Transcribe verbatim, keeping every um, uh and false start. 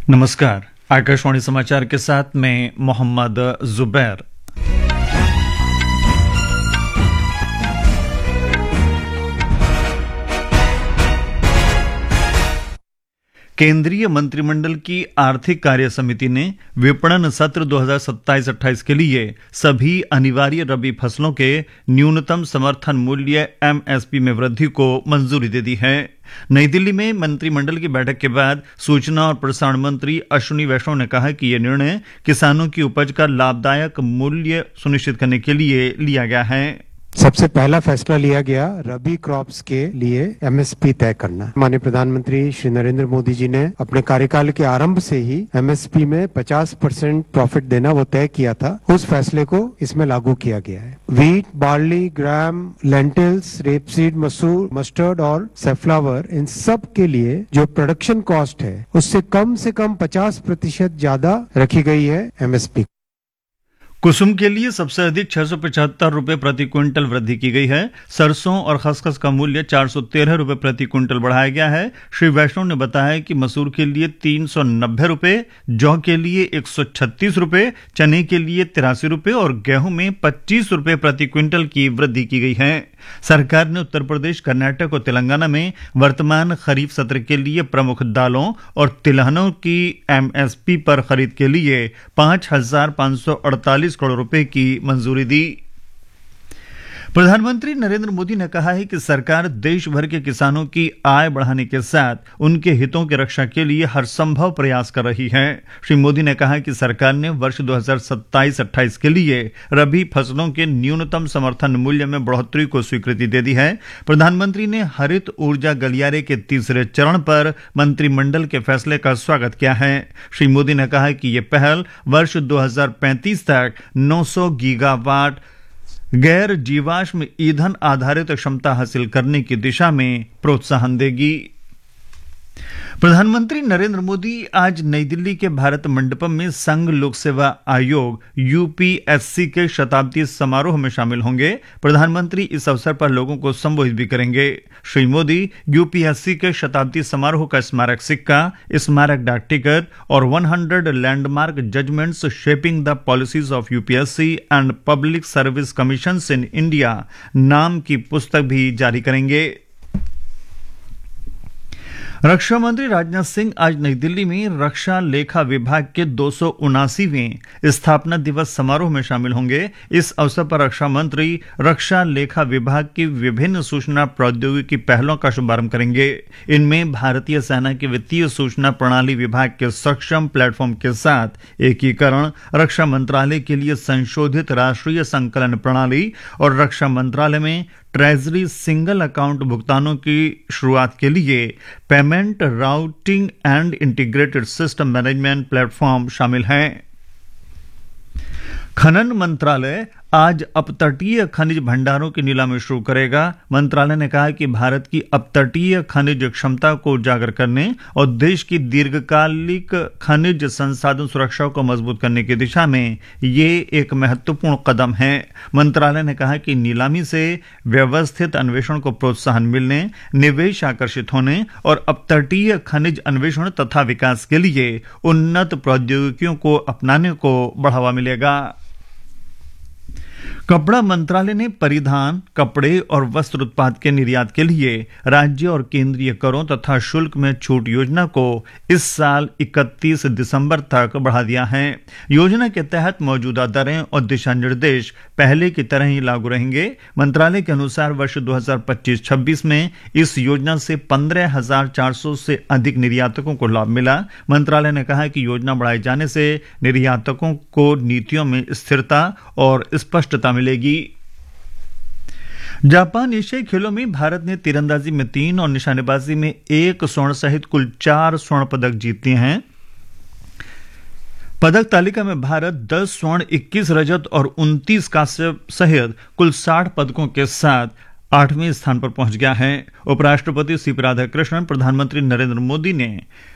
नमस्कार, आकाशवाणी समाचार के साथ मैं मोहम्मद जुबैर। केंद्रीय मंत्रिमंडल की आर्थिक कार्य समिति ने विपणन सत्र दो हज़ार सत्ताईस अट्ठाईस के लिए सभी अनिवार्य रबी फसलों के न्यूनतम समर्थन मूल्य एमएसपी में वृद्धि को मंजूरी दे दी है। नई दिल्ली में मंत्रिमंडल की बैठक के बाद सूचना और प्रसारण मंत्री अश्विनी वैष्णव ने कहा कि यह निर्णय किसानों की उपज का लाभदायक मूल्य सुनिश्चित करने के लिए लिया गया है। सबसे पहला फैसला लिया गया रबी क्रॉप्स के लिए एमएसपी तय करना। माननीय प्रधानमंत्री श्री नरेंद्र मोदी जी ने अपने कार्यकाल के आरंभ से ही एमएसपी में पचास परसेंट प्रॉफिट देना वो तय किया था। उस फैसले को इसमें लागू किया गया है। व्हीट, बार्ली, ग्राम, लेंटिल्स, रेपसीड, मसूर, मस्टर्ड और सेफ्लावर, इन सब के लिए जो प्रोडक्शन कॉस्ट है उससे कम से कम पचास प्रतिशत ज्यादा रखी गई है एमएसपी। कुसुम के लिए सबसे अधिक छह सौ पचहत्तर रुपए प्रति क्विंटल वृद्धि की गई है। सरसों और खसखस का मूल्य चार सौ तेरह रुपए प्रति क्विंटल बढ़ाया गया है। श्री वैष्णव ने बताया कि मसूर के लिए तीन सौ नब्बे रुपए, जौ के लिए एक सौ छत्तीस रुपए, चने के लिए तिरासी रुपए और गेहूं में पच्चीस रुपए प्रति क्विंटल की वृद्धि की गई है। सरकार ने उत्तर प्रदेश, कर्नाटक और तेलंगाना में वर्तमान खरीफ सत्र के लिए प्रमुख दालों और तिलहनों की एमएसपी पर खरीद के लिए पांच हजार पांच सौ अड़तालीस करोड़ रुपए की मंजूरी दी। प्रधानमंत्री नरेंद्र मोदी ने कहा है कि सरकार देश भर के किसानों की आय बढ़ाने के साथ उनके हितों की रक्षा के लिए हर संभव प्रयास कर रही है। श्री मोदी ने कहा कि सरकार ने वर्ष दो हज़ार सत्ताईस अट्ठाईस के लिए रबी फसलों के न्यूनतम समर्थन मूल्य में बढ़ोतरी को स्वीकृति दे दी है। प्रधानमंत्री ने हरित ऊर्जा गलियारे के तीसरे चरण पर मंत्रिमंडल के फैसले का स्वागत किया है। श्री मोदी ने कहा कि यह पहल वर्ष दो हज़ार पैंतीस तक नौ सौ गीगावाट गैर जीवाश्म ईंधन आधारित क्षमता हासिल करने की दिशा में प्रोत्साहन देगी। प्रधानमंत्री नरेंद्र मोदी आज नई दिल्ली के भारत मंडपम में संघ लोक सेवा आयोग यूपीएससी के शताब्दी समारोह में शामिल होंगे। प्रधानमंत्री इस अवसर पर लोगों को संबोधित भी करेंगे। श्री मोदी यूपीएससी के शताब्दी समारोह का स्मारक सिक्का, स्मारक डाक टिकट और सौ landmark judgments shaping the policies of UPSC and public service commissions in India नाम की पुस्तक भी जारी करेंगे। रक्षा मंत्री राजनाथ सिंह आज नई दिल्ली में रक्षा लेखा विभाग के दो सौ उनासीवें स्थापना दिवस समारोह में शामिल होंगे। इस अवसर पर रक्षा मंत्री रक्षा लेखा विभाग की विभिन्न सूचना प्रौद्योगिकी पहलों का शुभारंभ करेंगे। इनमें भारतीय सेना के वित्तीय सूचना प्रणाली विभाग के सक्षम प्लेटफॉर्म के साथ एकीकरण, रक्षा मंत्रालय के लिए संशोधित राष्ट्रीय संकलन प्रणाली और रक्षा मंत्रालय में ट्रेजरी सिंगल अकाउंट भुगतानों की शुरुआत के लिए payment routing and integrated system management platform शामिल हैं। खनन मंत्रालय आज अपतटीय खनिज भंडारों की नीलामी शुरू करेगा। मंत्रालय ने कहा कि भारत की अपतटीय खनिज क्षमता को उजागर करने और देश की दीर्घकालिक खनिज संसाधन सुरक्षा को मजबूत करने की दिशा में ये एक महत्वपूर्ण कदम है। मंत्रालय ने कहा कि नीलामी से व्यवस्थित अन्वेषण को प्रोत्साहन मिलने, निवेश आकर्षित होने और अपतटीय खनिज अन्वेषण तथा विकास के लिए उन्नत प्रौद्योगिकियों को अपनाने को बढ़ावा मिलेगा। कपड़ा मंत्रालय ने परिधान, कपड़े और वस्त्र उत्पाद के निर्यात के लिए राज्य और केंद्रीय करों तथा शुल्क में छूट योजना को इस साल इकतीस दिसंबर तक बढ़ा दिया है। योजना के तहत मौजूदा दरें और दिशा निर्देश पहले की तरह ही लागू रहेंगे। मंत्रालय के अनुसार वर्ष दो हज़ार पच्चीस छब्बीस में इस योजना से पंद्रह हजार चार सौ से अधिक निर्यातकों को लाभ मिला। मंत्रालय ने कहा कि योजना बढ़ाए जाने से निर्यातकों को नीतियों में स्थिरता और स्पष्टता मिलेगी। जापान एशियाई खेलों में भारत ने तीरंदाजी में तीन और निशानेबाजी में एक स्वर्ण सहित कुल चार स्वर्ण पदक जीते हैं। पदक तालिका में भारत दस स्वर्ण, इक्कीस रजत और उनतीस कांस्य सहित कुल साठ पदकों के साथ आठवें स्थान पर पहुंच गया है। उपराष्ट्रपति सी पी राधाकृष्णन, प्रधानमंत्री नरेंद्र मोदी ने